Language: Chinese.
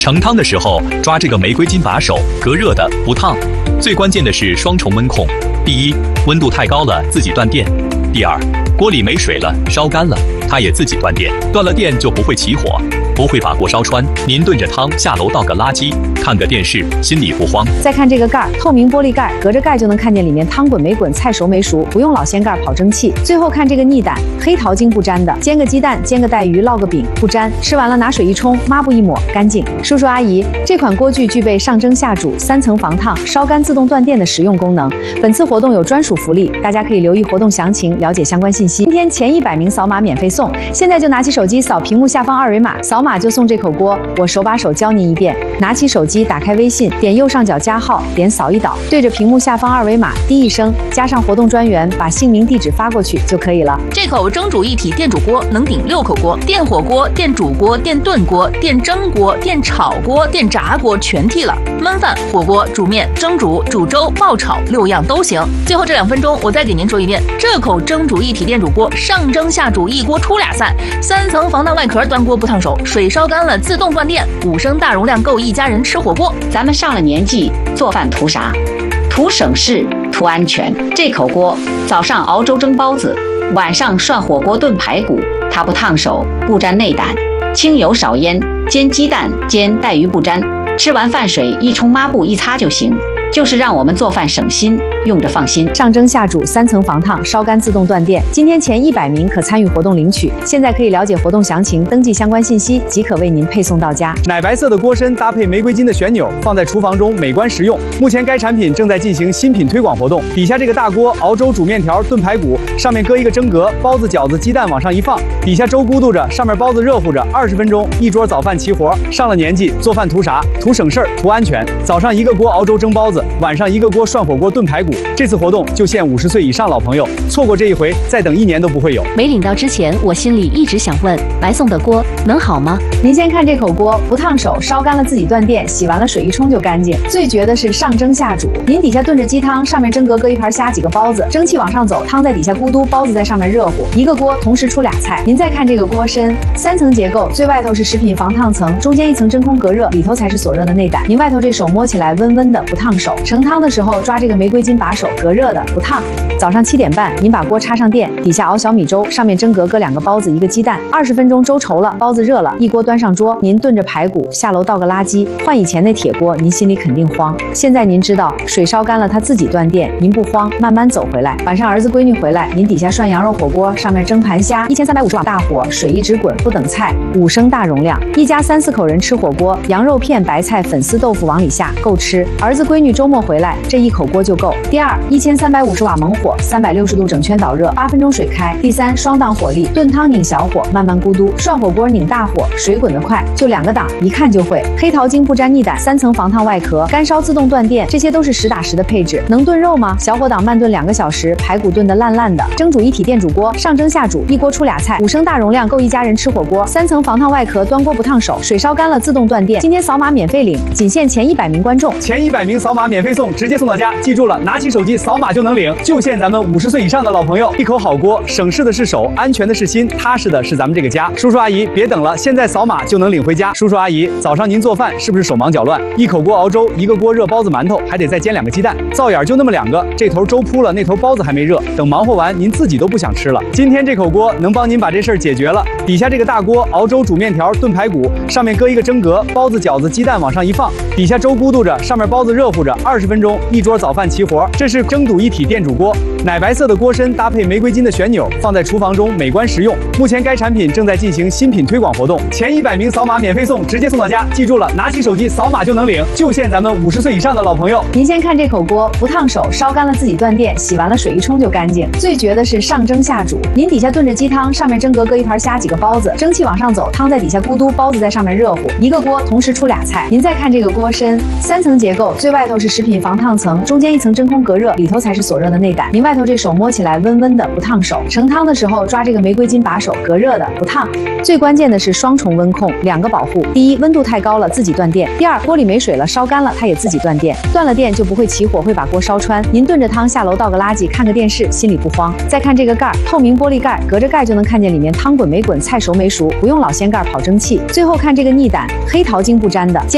盛汤的时候抓这个玫瑰金把手，隔热的，不烫。最关键的是双重温控：第一，温度太高了自己断电；第二，锅里没水了，烧干了，它也自己断电。断了电就不会起火，不会把锅烧穿。您炖着汤下楼倒个垃圾，看个电视，心里不慌。 再看这个盖，透明玻璃盖，隔着盖就能看见里面汤滚没滚，菜熟没熟，不用老掀盖跑蒸汽。最后看这个腻胆，黑桃精不沾的，煎个鸡蛋，煎个带鱼，烙个饼，不沾。吃完了拿水一冲，抹布一抹，干净。叔叔阿姨，这款锅具具备上蒸下煮、3层防烫、烧干自动断电的实用功能。本次活动有专属福利，大家可以留意活动详情，了解相关信息。今天前100名扫码免费送，现在就拿起手机扫屏幕下方2维码，扫码就送这口锅。我手把手教您一遍，拿起手机，打开微信，点右上角加号，点扫一导，对着屏幕下方2维码滴一声，加上活动专员，把姓名地址发过去就可以了。 这口蒸煮一体电煮锅能顶6口锅，电火锅、电煮锅、电炖锅、电蒸锅、电炒锅、电炸锅全替了，焖饭、火锅、煮面、蒸煮、煮粥、爆炒6样都行。最后这2分钟，我再给您说一遍，这口蒸煮一体电煮锅上蒸下煮，一锅出俩菜，3层防弹外壳，端锅不烫手，水烧干了自动断电，5升大容量够一家人吃火锅。 咱们上了年纪，做饭图啥？图省事，图安全。这口锅早上熬粥蒸包子，晚上涮火锅炖排骨，它不烫手，不沾内胆，清油少烟，煎鸡蛋煎带鱼不沾，吃完饭水一冲抹布一擦就行。就是让我们做饭省心，用着放心。 上蒸下煮3层防烫，烧干自动断电。今天前100名可参与活动领取。现在可以了解活动详情，登记相关信息，即可为您配送到家。 奶白色的锅身搭配玫瑰金的旋钮，放在厨房中美观实用。目前该产品正在进行新品推广活动。底下这个大锅熬粥、煮面条、炖排骨，上面搁一个蒸格，包子、饺子、鸡蛋往上一放，底下粥咕嘟着，上面包子热乎着，20分钟一桌早饭齐活。上了年纪，做饭图啥？图省事儿，图安全。早上一个锅熬粥蒸包子，晚上一个锅涮火锅炖排骨。这次活动就限50岁以上老朋友，错过这一回，再等1年都不会有。 没领到之前，我心里一直想问，白送的锅能好吗？ 您先看这口锅，不烫手，烧干了自己断电，洗完了水一冲就干净。最绝的是上蒸下煮，您底下炖着鸡汤，上面蒸格搁一盘虾几个包子，蒸汽往上走，汤在底下咕嘟，包子在上面热乎，一个锅同时出俩菜。您再看这个锅身，3层结构，最外头是食品防烫层，中间一层真空隔热，里头才是锁热的内胆。您外头这手摸起来温温的，不烫手。盛汤的时候抓这个玫瑰金把手，隔热的，不烫。早上7点半，您把锅插上电，底下熬小米粥，上面蒸格搁2个包子，1个鸡蛋，20分钟粥稠了，包子热了，一锅端上桌，您炖着排骨，下楼倒个垃圾。换以前那铁锅，您心里肯定慌。现在您知道，水烧干了它自己断电，您不慌，慢慢走回来。晚上儿子闺女回来，您底下涮羊肉火锅，上面蒸盘虾，1350瓦大火，水一直滚，不等菜，5升大容量，一家3、4口人吃火锅，羊肉片、白菜、粉丝豆腐往里下，够吃。儿子闺女周末回来，这一口锅就够。第二，1350瓦猛火，360度整圈导热，8分钟水开。第三，双档火力，炖汤拧小火，慢慢咕嘟；涮火锅拧大火，水滚得快，就2个档，一看就会。黑桃精不沾腻胆，3层防烫外壳，干烧自动断电，这些都是实打实的配置。能炖肉吗？小火档慢炖2个小时，排骨炖得烂烂的。蒸煮一体电煮锅，上蒸下煮，一锅出俩菜，5升大容量够一家人吃火锅。3层防烫外壳，端锅不烫手，水烧干了自动断电。今天扫码免费领，仅限前100名观众。 前100名扫码免费送，直接送到家。记住了，拿起手机扫码就能领，就限咱们50岁以上的老朋友。一口好锅，省事的是手，安全的是心，踏实的是咱们这个家。叔叔阿姨别等了，现在扫码就能领回家。叔叔阿姨，早上您做饭是不是手忙脚乱？一口锅熬粥，一个锅热包子馒头，还得再煎2个鸡蛋，灶眼就那么2个，这头粥铺了，那头包子还没热，等忙活完您自己都不想吃了。今天这口锅能帮您把这事儿解决了。底下这个大锅熬粥、煮面条、炖排骨，上面搁一个蒸格，包子、饺子、鸡蛋往上一放，底下粥咕嘟着，上面包子热乎着，20分钟一桌早饭齐活。这是蒸煮一体电煮锅，奶白色的锅身搭配玫瑰金的旋钮，放在厨房中美观实用。目前该产品正在进行新品推广活动，前100名扫码免费送，直接送到家。记住了，拿起手机扫码就能领，就限咱们50岁以上的老朋友。 您先看这口锅，不烫手，烧干了自己断电，洗完了水一冲就干净。最绝的是上蒸下煮，您底下炖着鸡汤，上面蒸格搁一盘虾几个包子，蒸汽往上走，汤在底下咕嘟，包子在上面热乎，一个锅同时出俩菜。您再看这个锅身，3层结构，最外头是食品防烫层，中间一层真空隔热，里头才是锁热的内胆。您外头这手摸起来温温的，不烫手。盛汤的时候抓这个玫瑰金把手，隔热的，不烫。最关键的是双重温控，2个保护。第一，温度太高了自己断电；第二，锅里没水了，烧干了它也自己断电。断了电就不会起火，会把锅烧穿。您炖着汤下楼倒个垃圾，看个电视，心里不慌。再看这个盖，透明玻璃盖，隔着盖就能看见里面汤滚没滚，菜熟没熟，不用老掀盖跑蒸汽。最后看这个腻胆，黑桃精不沾的。